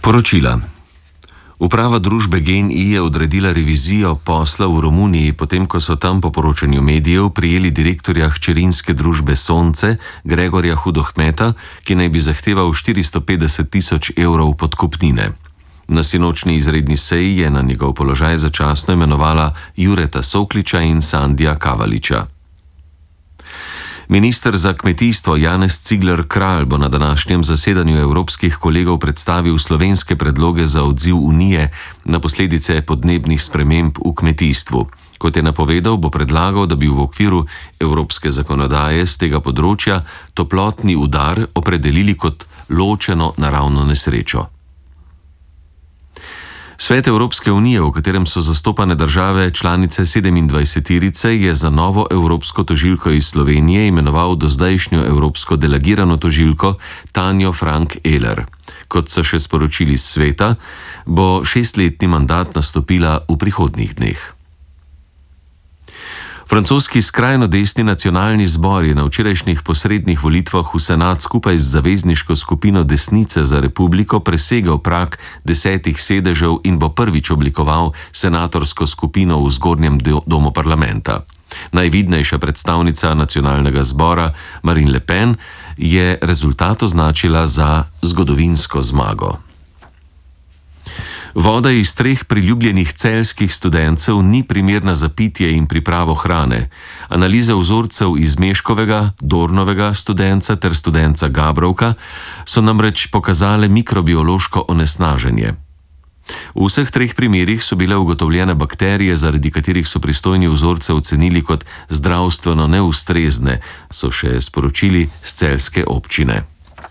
Poročila. Uprava družbe GEN-I je odredila revizijo posla v Romuniji, potem ko so tam po poročanju medijev prijeli direktorja hčerinske družbe Sonce, Gregorja Hudohmeta, ki naj bi zahteval 450 000 evrov podkupnine. Na sinočni izredni seji je na njegov položaj začasno imenovala Jureta Sokliča in Sandija Kavaliča. Minister za kmetijstvo Janez Cigler Kralj bo na današnjem zasedanju evropskih kolegov predstavil slovenske predloge za odziv Unije na posledice podnebnih sprememb v kmetijstvu. Kot je napovedal, bo predlagal, da bi v okviru evropske zakonodaje z tega področja toplotni udar opredelili kot ločeno naravno nesrečo. Svet Evropske unije, v katerem so zastopane države članice 27-terice, je za novo evropsko tožilko iz Slovenije imenoval dozdajšnjo evropsko delegirano tožilko Tanjo Frank Ehler. Kot so še sporočili iz sveta, bo 6-letni mandat nastopila v prihodnjih dneh. Francoski skrajno desni nacionalni zbor je na včerajšnjih posrednih volitvah v senat skupaj z zavezniško skupino Desnice za republiko presegel prag 10 sedežev in bo prvič oblikoval senatorsko skupino v zgornjem domu parlamenta. Najvidnejša predstavnica nacionalnega zbora Marine Le Pen je rezultat označila za zgodovinsko zmago. Voda iz 3 priljubljenih celjskih studencev ni primerna za pitje in pripravo hrane. Analize vzorcev iz Meškovega, Dornovega studenca ter studenca Gabrovka so namreč pokazale mikrobiološko onesnaženje. V vseh 3 primerih so bile ugotovljene bakterije, zaradi katerih so pristojni vzorce ocenili kot zdravstveno neustrezne, so še sporočili s celjske občine.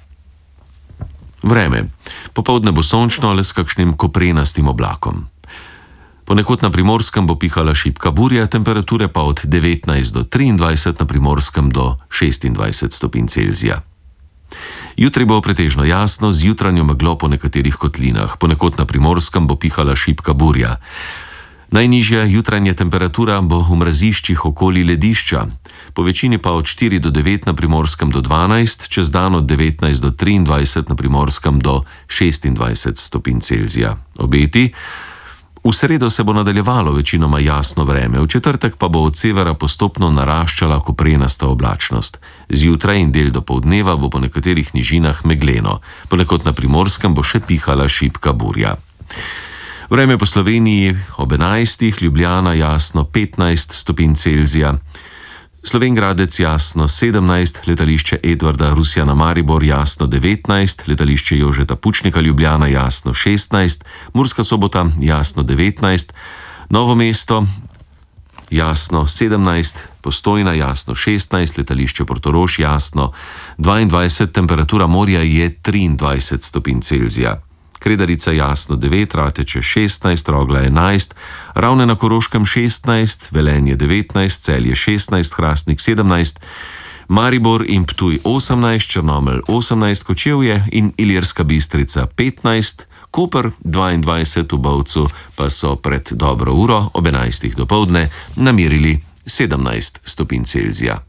Vreme. Popoldne bo sončno, le s kakšnim koprenastim oblakom. Ponekod na Primorskem bo pihala šibka burja, temperature pa od 19 do 23, na Primorskem do 26 stopinj Celzija. Jutri bo pretežno jasno, z jutranjo meglo po nekaterih kotlinah. Ponekod na Primorskem bo pihala šibka burja. Najnižja jutranja temperatura bo v mraziščih okoli ledišča, po večini pa od 4 do 9 na Primorskem do 12, čez dan od 19 do 23 na Primorskem do 26 stopinj Celzija. Obeti. V sredo se bo nadaljevalo večinoma jasno vreme, v četrtek pa bo od severa postopno naraščala koprenasta oblačnost. Zjutraj in del dopoldneva bo po nekaterih nižinah megleno, ponekod na Primorskem bo še pihala šibka burja. Vreme po Sloveniji ob 11, Ljubljana jasno 15 stopinj Celzija, Slovenj Gradec jasno 17, letališče Edvarda Rusjana Maribor jasno 19, letališče Jožeta Pučnika Ljubljana jasno 16, Murska Sobota jasno 19, Novo mesto jasno 17, Postojna jasno 16, letališče Portorož jasno 22, temperatura morja je 23 stopinj Celzija. Kredarica jasno 9, Rateče 16, Rogla 11, Ravne na Koroškem 16, Velenje 19, Celje 16, Hrastnik 17, Maribor in Ptuj 18, Črnomelj 18, Kočevje in Ilirska Bistrica 15, Koper 22, v Bovcu pa so pred dobro uro ob 11 dopoldne namerili 17 stopinj Celzija.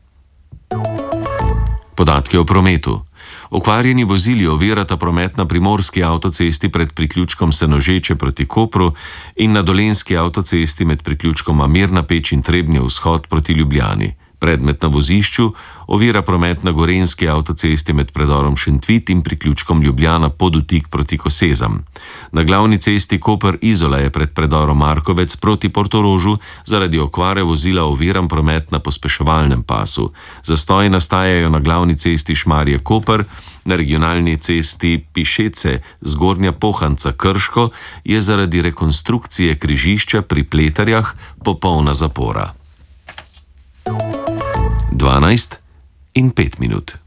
Podatki o prometu. Okvarjeni vozili ovirata promet na primorski avtocesti pred priključkom Senožeče proti Kopru in na dolenjski avtocesti med priključkoma Mirna Peč in Trebnje vzhod proti Ljubljani. Predmet na vozišču ovira promet na gorenjski avtocesti med predorom Šentvit in priključkom Ljubljana Podutik proti Kosezam. Na glavni cesti Koper-Izola je pred predorom Markovec proti Portorožu zaradi okvare vozila oviran promet na pospeševalnem pasu. Zastoji nastajajo na glavni cesti Šmarje-Koper, na regionalni cesti Pišece Zgornja Pohanca Krško je zaradi rekonstrukcije križišča pri Pletarjah popolna zapora. 12 in 5 minut.